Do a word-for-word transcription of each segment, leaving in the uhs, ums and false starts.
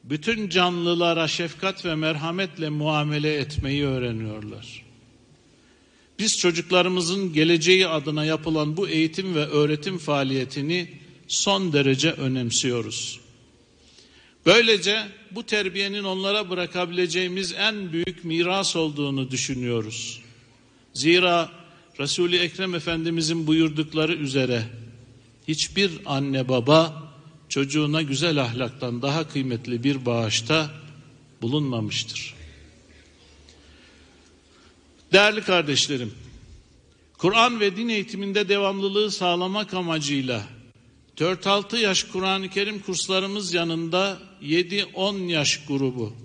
bütün canlılara şefkat ve merhametle muamele etmeyi öğreniyorlar. Biz çocuklarımızın geleceği adına yapılan bu eğitim ve öğretim faaliyetini son derece önemsiyoruz. Böylece bu terbiyenin onlara bırakabileceğimiz en büyük miras olduğunu düşünüyoruz. Zira Resul-i Ekrem Efendimizin buyurdukları üzere hiçbir anne baba çocuğuna güzel ahlaktan daha kıymetli bir bağışta bulunmamıştır. Değerli kardeşlerim, Kur'an ve din eğitiminde devamlılığı sağlamak amacıyla dört altı yaş Kur'an-ı Kerim kurslarımız yanında yedi on yaş grubu,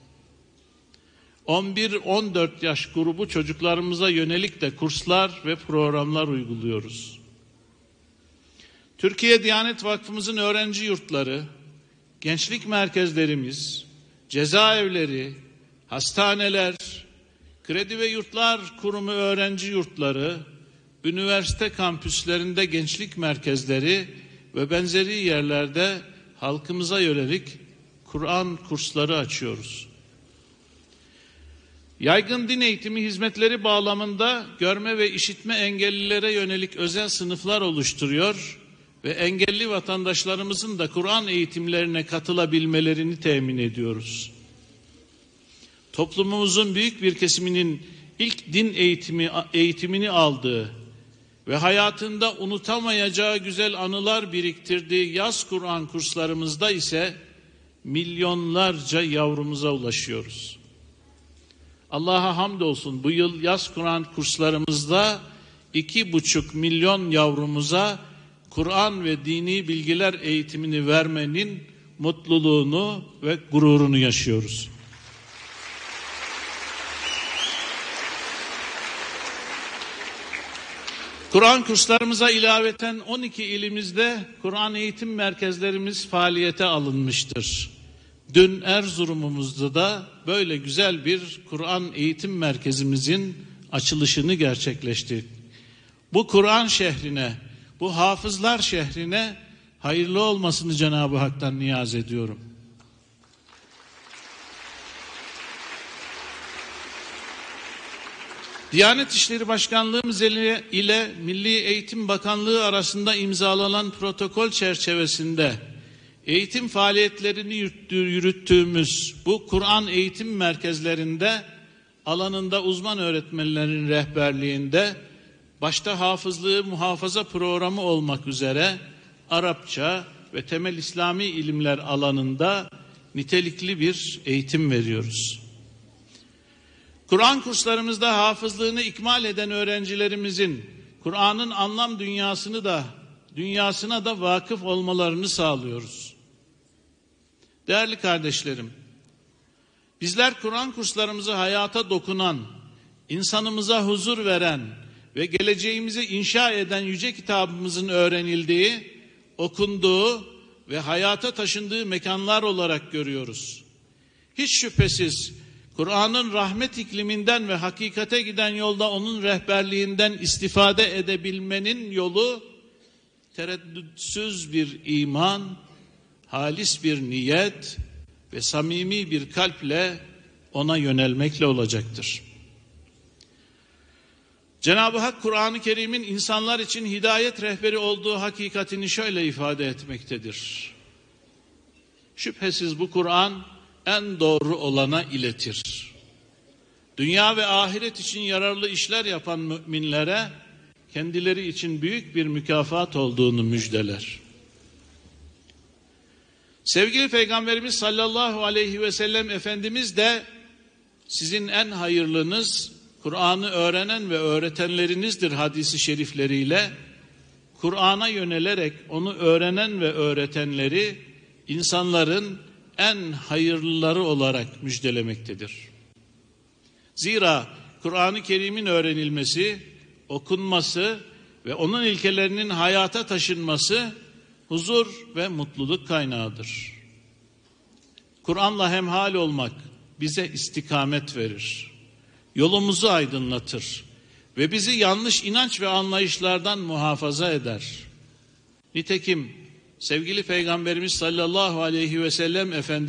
on bir on dört yaş grubu çocuklarımıza yönelik de kurslar ve programlar uyguluyoruz. Türkiye Diyanet Vakfımızın öğrenci yurtları, gençlik merkezlerimiz, cezaevleri, hastaneler, Kredi ve Yurtlar Kurumu öğrenci yurtları, üniversite kampüslerinde gençlik merkezleri ve benzeri yerlerde halkımıza yönelik Kur'an kursları açıyoruz. Yaygın din eğitimi hizmetleri bağlamında görme ve işitme engellilere yönelik özel sınıflar oluşturuyor ve engelli vatandaşlarımızın da Kur'an eğitimlerine katılabilmelerini temin ediyoruz. Toplumumuzun büyük bir kesiminin ilk din eğitimi eğitimini aldığı ve hayatında unutamayacağı güzel anılar biriktirdiği yaz Kur'an kurslarımızda ise milyonlarca yavrumuza ulaşıyoruz. Allah'a hamdolsun bu yıl yaz Kur'an kurslarımızda iki buçuk milyon yavrumuza Kur'an ve dini bilgiler eğitimini vermenin mutluluğunu ve gururunu yaşıyoruz. Kur'an kurslarımıza ilaveten on iki ilimizde Kur'an eğitim merkezlerimiz faaliyete alınmıştır. Dün Erzurum'umuzda da böyle güzel bir Kur'an eğitim merkezimizin açılışını gerçekleştirdik. Bu Kur'an şehrine, bu hafızlar şehrine hayırlı olmasını Cenab-ı Hak'tan niyaz ediyorum. Diyanet İşleri Başkanlığımız ile Milli Eğitim Bakanlığı arasında imzalanan protokol çerçevesinde eğitim faaliyetlerini yürüttüğümüz bu Kur'an eğitim merkezlerinde alanında uzman öğretmenlerin rehberliğinde başta hafızlığı muhafaza programı olmak üzere Arapça ve temel İslami ilimler alanında nitelikli bir eğitim veriyoruz. Kur'an kurslarımızda hafızlığını ikmal eden öğrencilerimizin Kur'an'ın anlam dünyasını da dünyasına da vakıf olmalarını sağlıyoruz. Değerli kardeşlerim, bizler Kur'an kurslarımızı hayata dokunan, insanımıza huzur veren ve geleceğimizi inşa eden yüce kitabımızın öğrenildiği, okunduğu ve hayata taşındığı mekanlar olarak görüyoruz. Hiç şüphesiz Kur'an'ın rahmet ikliminden ve hakikate giden yolda onun rehberliğinden istifade edebilmenin yolu tereddütsüz bir iman, halis bir niyet ve samimi bir kalple ona yönelmekle olacaktır. Cenab-ı Hak Kur'an-ı Kerim'in insanlar için hidayet rehberi olduğu hakikatini şöyle ifade etmektedir. Şüphesiz bu Kur'an en doğru olana iletir. Dünya ve ahiret için yararlı işler yapan müminlere kendileri için büyük bir mükafat olduğunu müjdeler. Sevgili Peygamberimiz sallallahu aleyhi ve sellem Efendimiz de sizin en hayırlınız Kur'an'ı öğrenen ve öğretenlerinizdir hadisi şerifleriyle Kur'an'a yönelerek onu öğrenen ve öğretenleri insanların en hayırlıları olarak müjdelemektedir. Zira Kur'an-ı Kerim'in öğrenilmesi, okunması ve onun ilkelerinin hayata taşınması huzur ve mutluluk kaynağıdır. Kur'an'la hemhal olmak bize istikamet verir. Yolumuzu aydınlatır ve bizi yanlış inanç ve anlayışlardan muhafaza eder. Nitekim sevgili Peygamberimiz sallallahu aleyhi ve sellem Efendimiz